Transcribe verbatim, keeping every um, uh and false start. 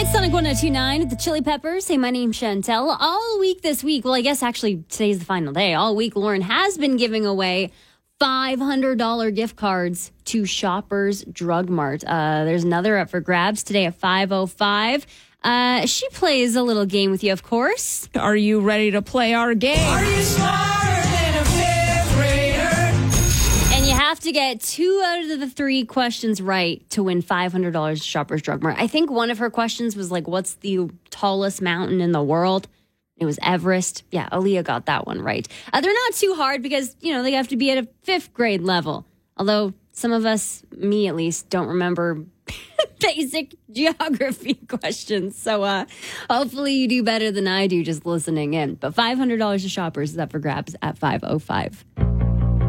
Sonic one oh two point nine with the Chili Peppers. Hey, my name's Chantel. All week this week, well, I guess actually today's the final day. All week, Lauren has been giving away five hundred dollars gift cards to Shoppers Drug Mart. Uh, there's another up for grabs today at five oh five. Uh, she plays a little game with you, of course. Are you ready to play our game? Are you smarter than a fifth grader? And you have to get two out of the three questions right to win five hundred dollars to Shoppers Drug Mart. I think one of her questions was like, what's the tallest mountain in the world? It was Everest. Yeah, Aaliyah got that one right. Uh, they're not too hard because, you know, they have to be at a fifth grade level. Although some of us, me at least, don't remember basic geography questions. So uh, hopefully you do better than I do just listening in. But five hundred dollars to Shoppers is up for grabs at five oh five.